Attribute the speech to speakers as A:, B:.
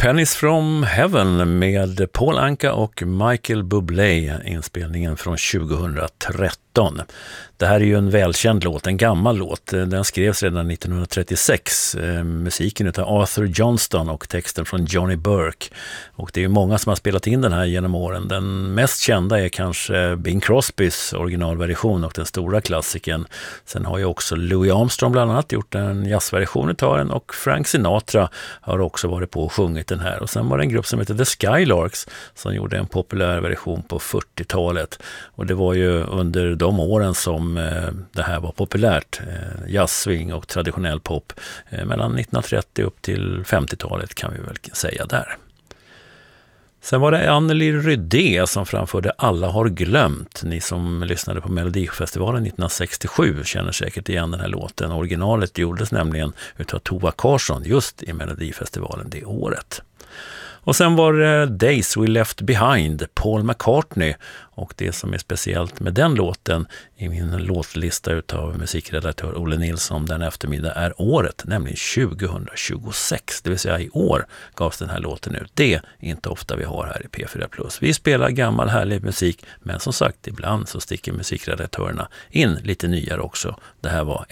A: Pennies from Heaven med Paul Anka och Michael Bublé, inspelningen från 2013. Det här är ju en välkänd låt, en gammal låt. Den skrevs redan 1936. Musiken utav Arthur Johnston och texten från Johnny Burke. Och det är ju många som har spelat in den här genom åren. Den mest kända är kanske Bing Crosbys originalversion och den stora klassikern. Sen har ju också Louis Armstrong bland annat gjort en jazzversion utav den, och Frank Sinatra har också varit på och sjungit den här. Och sen var det en grupp som heter The Skylarks som gjorde en populär version på 40-talet. Och det var ju under de åren som det här var populärt. Jazzswing och traditionell pop mellan 1930 upp till 50-talet kan vi väl säga där. Sen var det Anneli Rydé som framförde Alla har glömt. Ni som lyssnade på Melodifestivalen 1967 känner säkert igen den här låten. Originalet gjordes nämligen utav Tova Karsson just i Melodifestivalen det året. Och sen var det Days We Left Behind, Paul McCartney, och det som är speciellt med den låten i min låtlista utav musikredaktör Olle Nilsson den eftermiddag är året, nämligen 2026, det vill säga i år gavs den här låten ut. Det är inte ofta vi har här i P4+. Vi spelar gammal härlig musik, men som sagt ibland så sticker musikredaktörerna in lite nyare också. Det här var